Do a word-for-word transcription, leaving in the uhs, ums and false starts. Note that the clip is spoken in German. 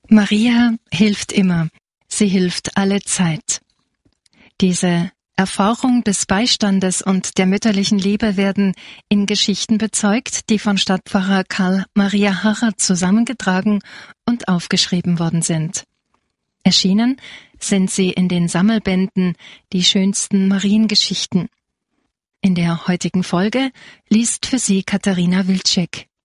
Maria hilft immer, sie hilft alle Zeit. Diese Erfahrung des Beistandes und der mütterlichen Liebe werden in Geschichten bezeugt, die von Stadtpfarrer Karl Maria Harrer zusammengetragen und aufgeschrieben worden sind. Erschienen sind sie in den Sammelbänden Die schönsten Mariengeschichten. In der heutigen Folge liest für Sie Katharina Wilczek.